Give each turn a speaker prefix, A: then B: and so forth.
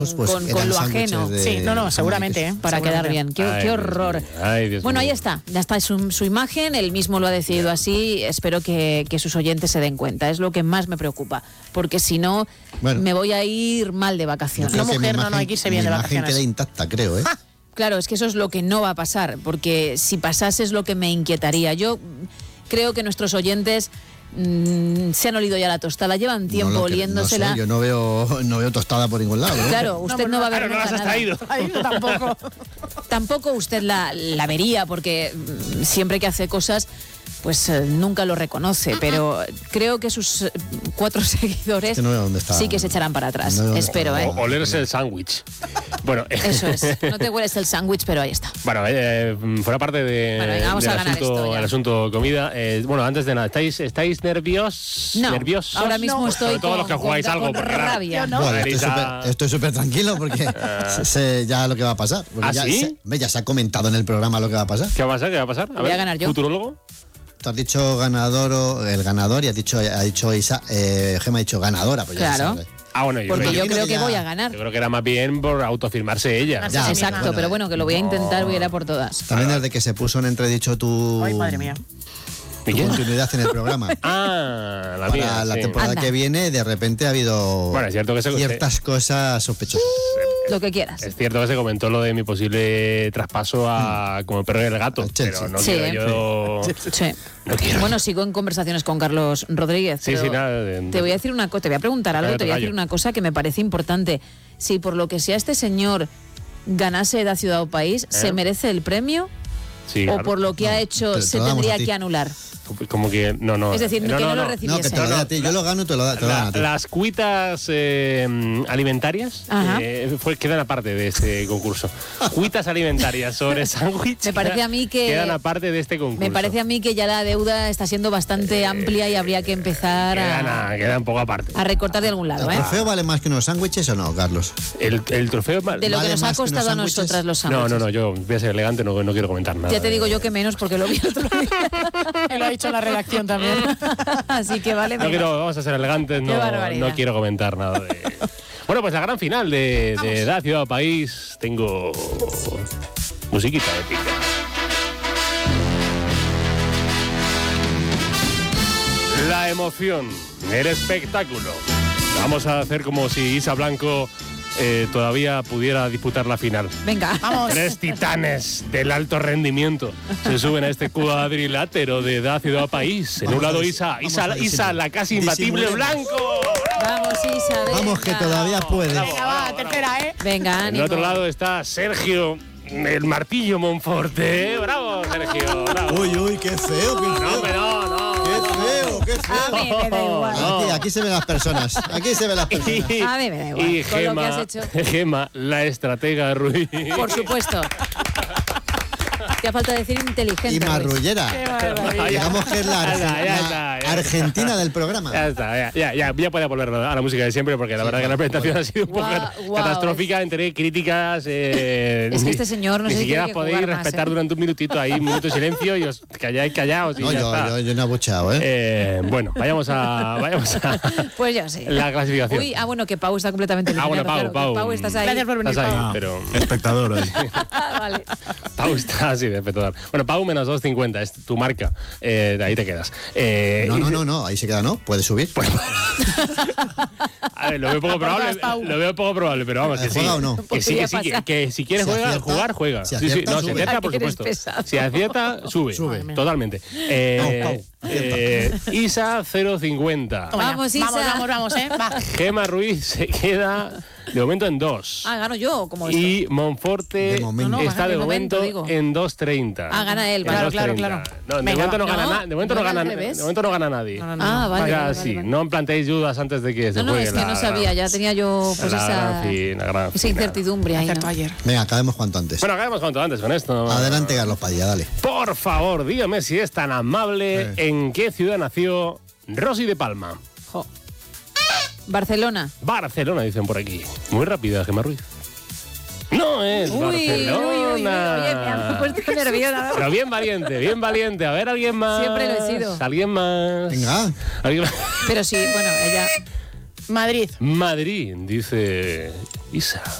A: con lo ajeno.
B: Sí, seguramente,
A: para quedar bien. Qué horror. Bueno, ahí está. Ya está su imagen. Él mismo lo ha decidido así. Espero que sus oyentes se den cuenta. Es lo que más me preocupa. Porque si no, me voy a ir mal de vacaciones.
B: Una mujer no hay que irse bien de vacaciones.
C: La imagen queda intacta, creo, ¿eh?
A: Claro, es que eso es lo que no va a pasar. Porque si pasase es lo que me inquietaría. Yo creo que nuestros oyentes se han olido ya la tostada, llevan tiempo oliéndosela.
C: No sé, yo no veo tostada por ningún lado.
A: Claro, usted no va a ver
B: nunca
A: nada.
B: Tampoco.
A: Tampoco usted la vería, porque siempre que hace cosas, pues nunca lo reconoce, pero creo que sus 4 seguidores sí que se echarán para atrás. Espero, ¿eh?
D: Olerse el sándwich. Bueno,
A: eso es. No te hueles el sándwich, pero ahí está.
D: Bueno, fuera parte
A: vamos a ganar
D: el asunto comida. Bueno, antes de nada, ¿estáis nerviosos?
A: No,
D: ¿nerviosos?
A: ahora mismo estoy
D: sobre todo los que jugáis algo,
A: con rabia.
C: Bueno, estoy súper tranquilo porque sé ya lo que va a pasar. Ya se ha comentado en el programa lo que va a pasar.
D: ¿Qué va a pasar?
A: Voy a ganar yo.
D: ¿Futurólogo?
C: Tú has dicho el ganador y ha dicho Isa, Gema ha dicho ganadora, pues ya
A: claro.
C: se sabe.
D: Bueno,
A: yo creo que voy a ganar.
D: Yo creo que era más bien por autoafirmarse ella.
A: Exacto, pero bueno, que lo voy a intentar, voy a ir a por todas.
C: También desde que se puso en entredicho tu...
B: Ay, madre mía.
C: Tu continuidad en el programa.
D: Para
C: la temporada que viene, de repente ha habido ciertas cosas sospechosas.
A: Lo que quieras.
D: Es cierto que se comentó lo de mi posible traspaso a como el perro y el gato, pero no quiero yo...
A: Sí.
D: No quiero.
A: Bueno, sigo en conversaciones con Carlos Rodríguez.
D: Sí, nada.
A: Te voy a decir una cosa, te voy a preguntar algo, te voy a decir una cosa que me parece importante. Si por lo que sea este señor ganase Da Ciudad o País, ¿se merece el premio?
D: Sí,
A: ¿O por lo que ha hecho se tendría que anular?
D: Como que no.
A: Es decir, que no lo recibiese.
C: No, que te lo da a ti. Yo lo gano y te lo dan a ti.
D: Las cuitas alimentarias quedan aparte de este concurso. Cuitas alimentarias sobre sándwich.
A: Me parece a mí que
D: quedan aparte de este concurso.
A: Me parece a mí que ya la deuda está siendo bastante amplia y habría que empezar
D: queda un poco aparte.
A: A recortar de algún lado.
C: ¿El trofeo vale más que unos sándwiches o no, Carlos?
D: El trofeo
A: de lo que nos ha costado a nosotras los sándwiches.
D: No, yo voy a ser elegante, no quiero comentar nada.
A: Ya te digo yo que menos porque lo vi el otro día.
B: Y lo ha dicho la redacción también.
A: Así que vale.
D: Vamos a ser elegantes, no quiero comentar nada de... Bueno, pues la gran final de Da Ciudad o País. Tengo musiquita épica. La emoción, el espectáculo. Vamos a hacer como si Isa Blanco todavía pudiera disputar la final.
A: Venga, vamos.
D: 3 titanes del alto rendimiento se suben a este cuadrilátero de Da Ciudad o País. En un lado Isa, la casi imbatible Blanco.
A: Vamos, Isa, venga.
C: Vamos, que todavía puede.
B: Venga, va, tercera,
A: Venga, ánimo.
D: En el otro lado está Sergio, el martillo Monforte. ¡Bravo, Sergio! ¡Bravo!
C: Uy, qué feo, qué feo.
D: No.
C: Qué feo.
A: A mí me da igual.
C: Aquí se ven las personas. A mí
A: me da igual.
D: Y
A: con lo que has hecho.
D: Gema, la estratega Ruiz.
A: Por supuesto. Te falta decir inteligente.
C: Y marrullera. Digamos que es la Argentina del programa.
D: Ya está, ya puede volver a la música de siempre, porque la verdad que la presentación ha sido un poco catastrófica entre críticas.
A: Es que este señor no
D: ni
A: sé
D: siquiera
A: si
D: podéis respetar durante un minutito ahí, un minuto de silencio y os calláis callados. Y
C: yo no he abucheado,
D: bueno, vayamos a
A: pues ya sí.
D: La clasificación.
A: Uy, bueno, que Pau está completamente eliminado.
D: Pau,
A: estás ahí.
B: Gracias por venir, Pau.
D: Pero...
C: espectador hoy.
A: Vale.
D: Pau está así de espectacular. Bueno, Pau menos 2.50 es tu marca. De ahí te quedas.
C: No, ahí se queda, ¿no? ¿Puede subir?
D: A ver, lo veo poco probable, pero vamos, que sí.
C: ¿Juega o no?
D: Que si quieres juega.
C: Si acierta,
D: si acierta, por supuesto. Si acierta, sube. Totalmente. Isa 0.50.
A: Vamos, Isa.
B: Vamos, va.
D: Gema Ruiz se queda de momento en 2.
A: Gano yo, como esto.
D: Y Monforte está de momento en 2.30.
A: Gana él,
B: claro.
D: No, de momento no gana nadie. De momento no gana nadie.
A: Vale.
D: Sí, no planteéis dudas antes de que se juegue.
A: Es que no sabía, ya tenía yo pues esa incertidumbre ahí.
B: Ayer.
C: Venga, acabemos cuanto antes.
D: Bueno, acabemos cuanto antes con esto.
C: Adelante, Carlos Padilla, dale.
D: Por favor, dígame si es tan amable, ¿en qué ciudad nació Rosy de Palma?
A: Barcelona,
D: dicen por aquí. Muy rápida, Gemma Ruiz. No es Barcelona.
A: Oye, me han puesto nerviosa.
D: Pero bien valiente. A ver, alguien más.
A: Siempre lo he sido.
D: ¿Alguien más?
C: Venga.
D: ¿Alguien más?
A: Pero sí, bueno, ella...
B: Madrid.
D: Madrid, dice Isa.